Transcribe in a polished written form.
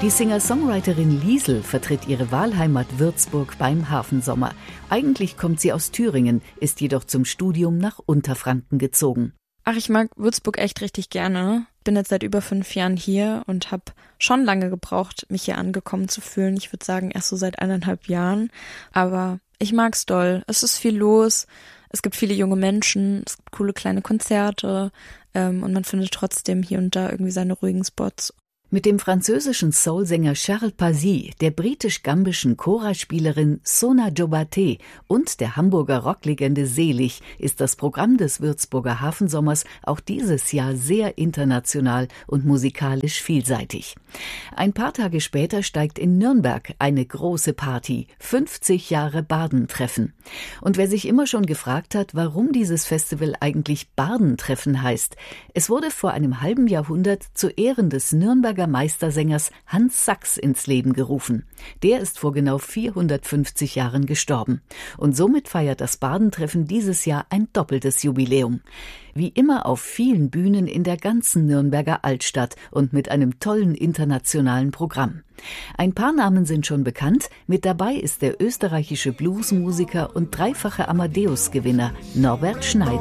Die Singer-Songwriterin Liesl vertritt ihre Wahlheimat Würzburg beim Hafensommer. Eigentlich kommt sie aus Thüringen, ist jedoch zum Studium nach Unterfranken gezogen. Ach, ich mag Würzburg echt richtig gerne. Bin jetzt seit über 5 Jahren hier und habe schon lange gebraucht, mich hier angekommen zu fühlen. Ich würde sagen, erst so seit 1,5 Jahren. Aber ich mag's doll. Es ist viel los. Es gibt viele junge Menschen. Es gibt coole kleine Konzerte. Und man findet trotzdem hier und da irgendwie seine ruhigen Spots. Mit dem französischen Soulsänger Charles Pazzi, der britisch-gambischen Choralspielerin Sona Jobaté und der Hamburger Rocklegende Selig ist das Programm des Würzburger Hafensommers auch dieses Jahr sehr international und musikalisch vielseitig. Ein paar Tage später steigt in Nürnberg eine große Party, 50 Jahre Bardentreffen. Und wer sich immer schon gefragt hat, warum dieses Festival eigentlich Bardentreffen heißt, es wurde vor einem halben Jahrhundert zu Ehren des Nürnberger Meistersängers Hans Sachs ins Leben gerufen. Der ist vor genau 450 Jahren gestorben. Und somit feiert das Bardentreffen dieses Jahr ein doppeltes Jubiläum. Wie immer auf vielen Bühnen in der ganzen Nürnberger Altstadt und mit einem tollen internationalen Programm. Ein paar Namen sind schon bekannt. Mit dabei ist der österreichische Bluesmusiker und dreifache Amadeus-Gewinner Norbert Schneider.